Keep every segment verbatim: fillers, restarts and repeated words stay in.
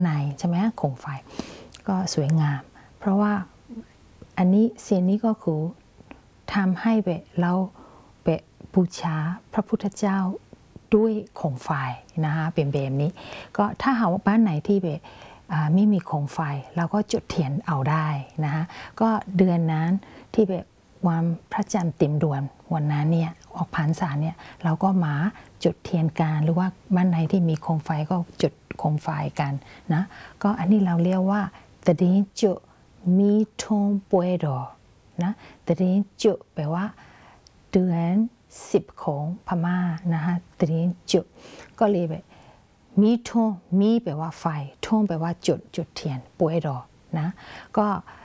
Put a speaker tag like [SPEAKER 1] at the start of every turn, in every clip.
[SPEAKER 1] ในใช่ไหมโคมไฟก็สวยงามเพราะว่าอันนี้สิ่งนี้ก็คือทำให้เราไปบูชาพระพุทธเจ้าด้วยโคมไฟนะคะเป็นแบบนี้ก็ถ้าหากว่าบ้านไหนที่แบบไม่มีโคมไฟเราก็จุดเทียนเอาได้นะคะก็เดือนนั้นที่แบบวันพระจันทร์เต็มดวงวันนั้นเนี่ยออกพรรษาเนี่ยเราก็มาจุดเทียนกันหรือว่าบ้านไหนที่มีโคมไฟก็จุดโคมไฟกันนะก็อันนี้เราเรียกว่าตะดินจุมีทงปวยดอนะตะดินจุแปลว่าเดือนสิบของพม่านะคะตะดินจุก็เลยแบบมีทงมีแปลว่าไฟทงแปลว่าจุดจุดเทียนปวยดอนะก็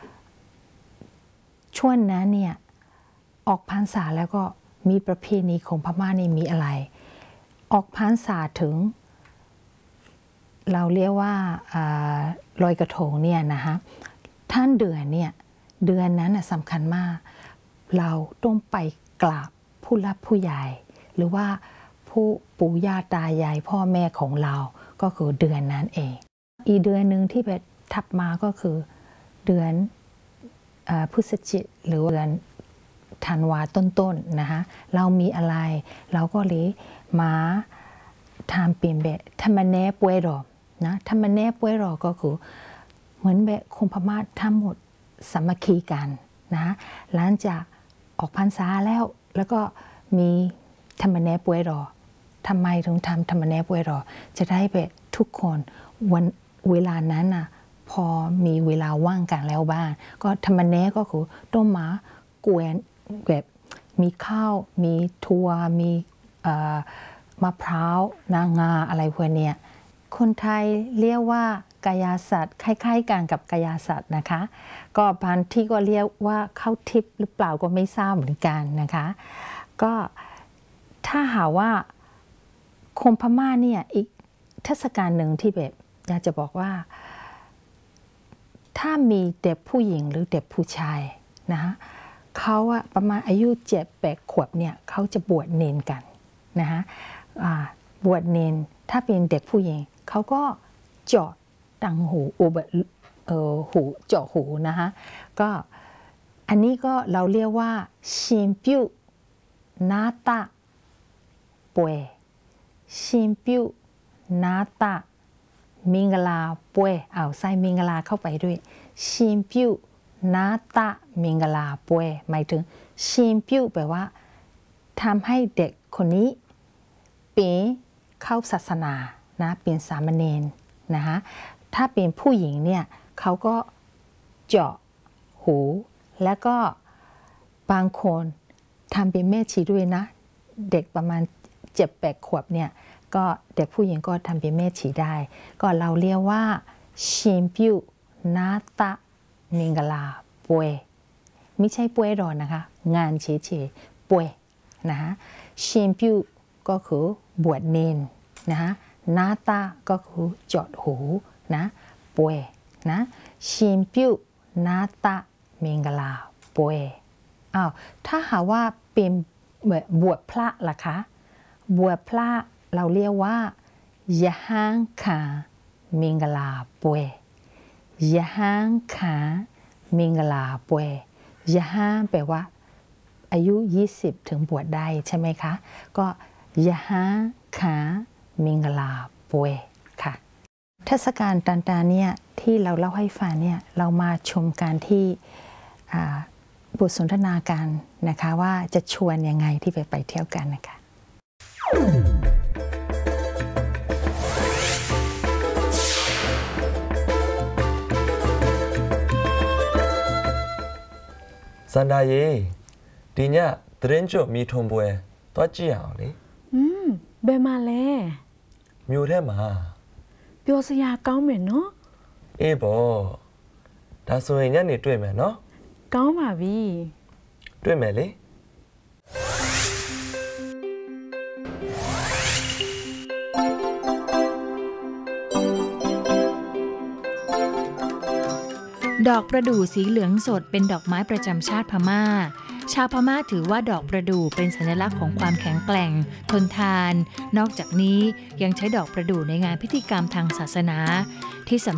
[SPEAKER 1] ช่วงนั้นเนี่ยออกพรรษาแล้วก็มีประเพณีของพม่านี่มีอะไรออกพรรษาถึงเราเรียกว่าลอยกระทงเนี่ยนะคะท่านเดือนเนี่ยเดือนนั้นสำคัญมากเราต้องไปกราบผู้รับผู้ใหญ่หรือว่าผู้ปู่ย่าตายายพ่อแม่ของเราก็คือเดือนนั้นเองอีกเดือนหนึ่งที่แบบทับมาก็คือเดือนพฤศจิกหรือเดือนธันวาต้นๆ น, นะคะเรามีอะไรเราก็เลยมาทำเป็นแบบธรรมเนปวยรอนะธรรมเนปวยรอก็คือเหมือนแบบคงพม่าทั้งหมดสามัคคีกันนะหลังจากออกพรรษาแล้วแล้วก็มีธรรมเนปวยรอทำไมถึงทำธรรมเนปวยรอจะได้แบบทุกคนวันเวลานั้นน่ะพอมีเวลาว่างกันแล้วบ้างก็ธรรมเนก็คือต้มหมากวนแบบมีข้าวมีถั่วมีมะพร้าวนางาอะไรพวกเนี้ยคนไทยเรียกว่ากายาสัตว์คล้ายๆกันกับกายาสัตว์นะคะก็บางที่ก็เรียกว่าข้าวทิพย์หรือเปล่าก็ไม่ทราบเหมือนกันนะคะก็ถ้าหาว่าคมพม่าเนี่ยอีกเทศกาลหนึ่งที่แบบอยากจะบอกว่าถ้ามีเด็กผู้หญิงหรือเด็กผู้ชายนะคะเขาอะประมาณอายุเจ็ดแปดขวบเนี่ยเขาจะบวชเนนกันนะคะบวชเนนถ้าเป็นเด็กผู้หญิงเขาก็เจาะตังหูอุบเอ่อหูเจาะหูนะคะก็อันนี้ก็เราเรียกว่าชิมปิวนาตาปวยชิมปิวนาตามิงกลาปวยเอาใส่มิงกลาเข้าไปด้วยชิมปิวนาตามิงกลาปวยหมายถึงชิมปิวแปลว่าทำให้เด็กคนนี้เป็นเข้าศาสนานะเป็นสามเณรนะคะถ้าเป็นผู้หญิงเนี่ยเขาก็เจาะหูแล้วก็บางคนทำเป็นแม่ชีด้วยนะเด็กประมาณเจ็ดแปดขวบเนี่ยก็เด็กผู้หญิงก็ทำเป็นแม่ชีได้ก็เราเรียกว่าชิมปิวนาตามิงกลาปวยไม่ใช่ปวยรอนะคะงานเฉยๆปวยนะคะชิมปิวก็คือบวชเนนนะคะนาตาก็คือเจาะหูนะปวยนะชิมปิวนาตามิงกลาปวยอ้าวถ้าหาว่าเป็นบวชพระล่ะคะบวชพระเราเรียกว่ายะฮังขามิงกลาปวยยะฮังขามิงกลาปวยยะฮังแปลว่าอายุยี่สิบถึงบวชได้ใช่ไหมคะก็ยะฮังขามิงกลาปวยค่ะเทศกาลต่างๆเนี่ยที่เราเล่าให้ฟังเนี่ยเรามาชมกันที่บทสนทนากันนะคะว่าจะชวนยังไงที่ไปไปเที่ยวกันนะคะ
[SPEAKER 2] สันดาเย่ดีเนี่ยเทรนจุมีทงบวยตัวจีเอาเลย
[SPEAKER 3] อืมเบมาเลย
[SPEAKER 2] มิวเทมา
[SPEAKER 3] เปียวสยาก้าวเหม็นเนาะ
[SPEAKER 2] เอ๋บอดาสวยเนี่ยนี่ด้วยไหมเนาะ
[SPEAKER 3] ก้าวมาบี
[SPEAKER 2] ด้วยไหมเลย
[SPEAKER 4] ดอกประดู่สีเหลืองสดเป็นดอกไม้ประจำชาติพม่าชาวพม่าถือว่าดอกประดู่เป็นสัญลักษณ์ของความแข็งแกร่งทนทานนอกจากนี้ยังใช้ดอกประดู่ในงานพิธีกรรมทางศาสนาที่สำ